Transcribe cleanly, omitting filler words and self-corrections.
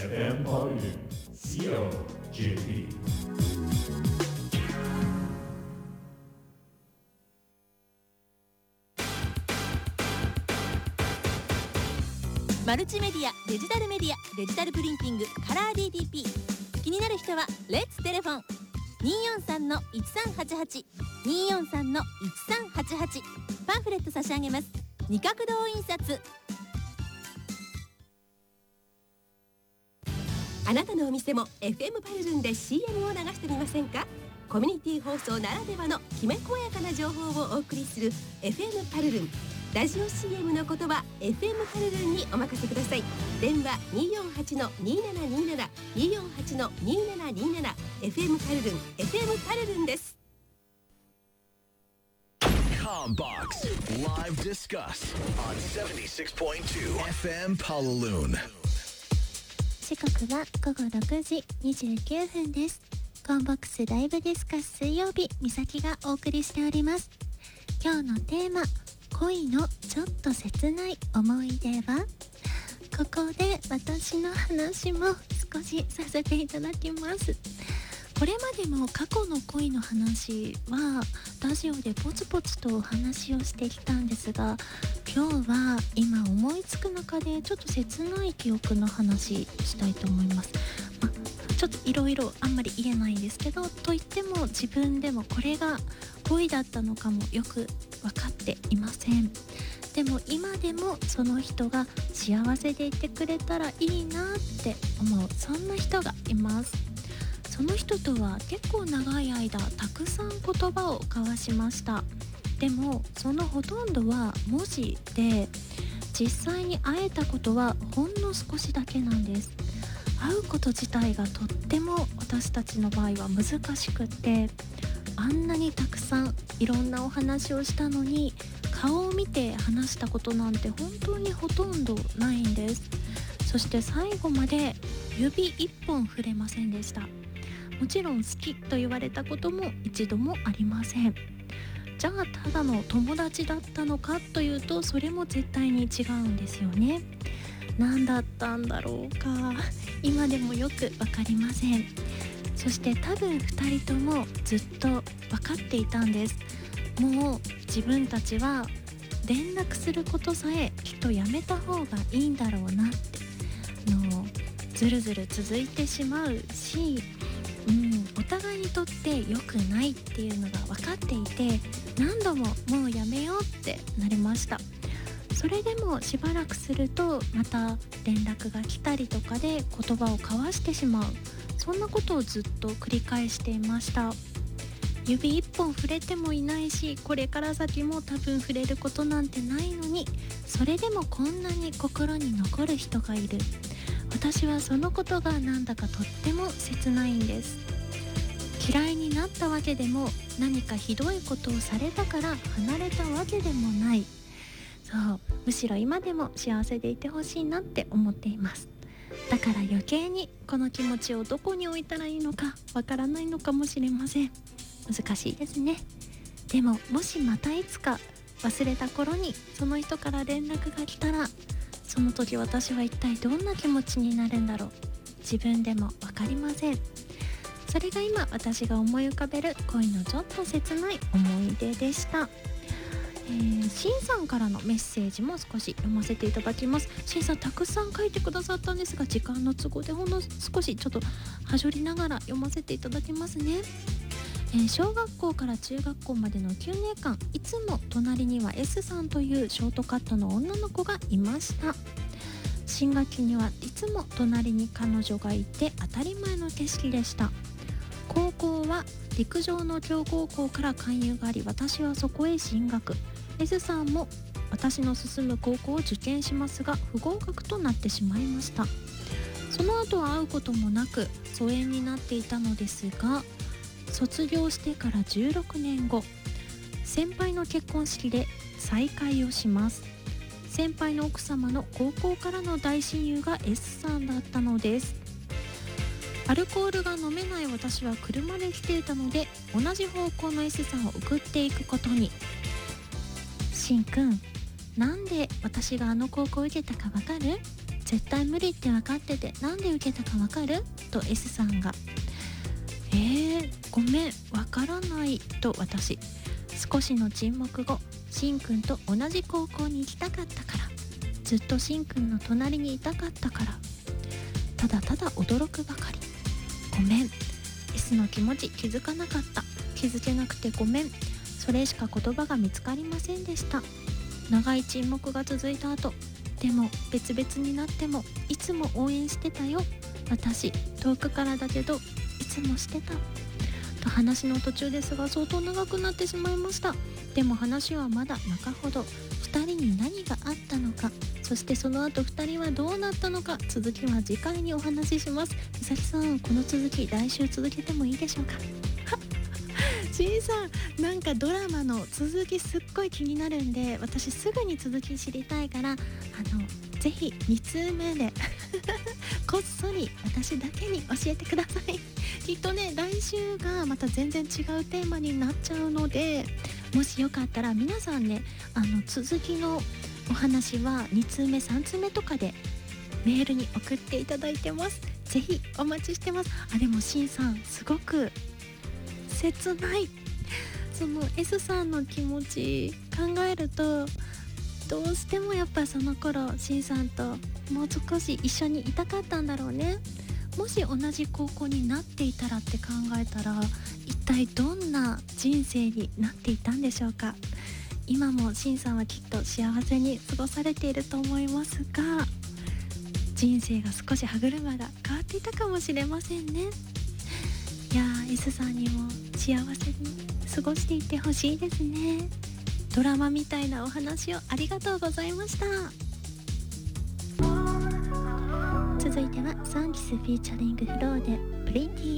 FM ポリル COJP。 マルチメディア、デジタルメディア、デジタルプリンティング、カラー DTP。 気になる人はレッツテレフォン 243-1388 243-1388。 パンフレット差し上げます。二角堂印刷。 あなたのお店も FM パルルンで CM を流してみませんか？コミュニティ放送ならではのきめ細やかな情報をお送りする FM パルルン。ラジオ CM の言葉 FM パルルンにお任せください。電話 248-2727 248-2727。 FM パルルン FM パルルンです。 Combox Live Discuss on 76.2 FM Palaloon。 時刻は午後6時29分です。コンボックスライブディスカス水曜日、みさきがお送りしております。今日のテーマ、恋のちょっと切ない思い出は？ここで私の話も少しさせていただきます。これまでも過去の恋の話はラジオでポツポツとお話をしてきたんですが、今日は今思いつく中でちょっと切ない記憶の話したいと思います。ちょっといろいろあんまり言えないんですけど、といっても自分でもこれが恋だったのかもよく分かっていません。でも今でもその人が幸せでいてくれたらいいなって思う、そんな人がいます。その人とは結構長い間たくさん言葉を交わしました。でもそのほとんどは文字で、実際に会えたことはほんの少しだけなんです。会うこと自体がとっても私たちの場合は難しくって、あんなにたくさんいろんなお話をしたのに顔を見て話したことなんて本当にほとんどないんです。そして最後まで指一本触れませんでした。もちろん好きと言われたことも一度もありません。じゃあただの友達だったのかというと、それも絶対に違うんですよね。何だったんだろうか、今でもよくわかりません。そして多分2人ともずっと分かっていたんです。もう自分たちは連絡することさえきっとやめた方がいいんだろうなって、ずるずる続いてしまうし、お互いにとって良くないっていうのが分かっていて、何度ももうやめようってなりました。それでもしばらくするとまた連絡が来たりとかで言葉を交わしてしまう、そんなことをずっと繰り返していました。指一本触れてもいないし、これから先も多分触れることなんてないのに、それでもこんなに心に残る人がいる。私はそのことがなんだかとっても切ないんです。嫌いになったわけでも、何かひどいことをされたから離れたわけでもない。そう、むしろ今でも幸せでいてほしいなって思っています。だから余計にこの気持ちをどこに置いたらいいのかわからないのかもしれません。難しいですね。でももしまたいつか忘れた頃にその人から連絡が来たら、その時私は一体どんな気持ちになるんだろう。自分でもわかりません。それが今私が思い浮かべる恋のちょっと切ない思い出でした。シンさんからのメッセージも少し読ませていただきます。シンさんたくさん書いてくださったんですが、時間の都合でほんの少しちょっとはしょりながら読ませていただきますね。小学校から中学校までの9年間、いつも隣には S さんというショートカットの女の子がいました。新学期にはいつも隣に彼女がいて当たり前の景色でした。高校は陸上の強豪校から勧誘があり、私はそこへ進学。S さんも私の進む高校を受験しますが不合格となってしまいました。その後は会うこともなく疎遠になっていたのですが、卒業してから16年後、先輩の結婚式で再会をします。先輩の奥様の高校からの大親友が S さんだったのです。アルコールが飲めない私は車で来ていたので、同じ方向の S さんを送っていくことに。しんくん、なんで私があの高校を受けたかわかる？ 絶対無理って分かっててなんで受けたか分かる？と S さんが。ごめん分からないと私。少しの沈黙後、しんくんと同じ高校に行きたかったから、ずっとしんくんの隣にいたかったから、ただただ驚くばかり。ごめん S の気持ち気づかなかった。気づけなくてごめん。それしか言葉が見つかりませんでした。長い沈黙が続いた後、でも別々になってもいつも応援してたよ私、遠くからだけどいつもしてたと話の途中ですが、相当長くなってしまいました。でも話はまだ中ほど。2人に何があったのか、そしてその後2人はどうなったのか、続きは次回にお話しします。みさきさん、この続き来週続けてもいいでしょうか？しんさん、なんかドラマの続きすっごい気になるんで、私すぐに続き知りたいから、ぜひ2通目でこっそり私だけに教えてください。きっとね、来週がまた全然違うテーマになっちゃうので、もしよかったら皆さんね、続きのお話は2通目3通目とかでメールに送っていただいてます。ぜひお待ちしてます。でもしんさん、すごく切ない。その S さんの気持ち考えると、どうしてもやっぱその頃しんさんともう少し一緒にいたかったんだろうね。もし同じ高校になっていたらって考えたら、一体どんな人生になっていたんでしょうか。今もしんさんはきっと幸せに過ごされていると思いますが、人生が少し歯車が変わっていたかもしれませんね。いやー、 S さんにも幸せに過ごしていってほしいですね。ドラマみたいなお話をありがとうございました。続いてはサンキスフィーチャリングフローでプリティ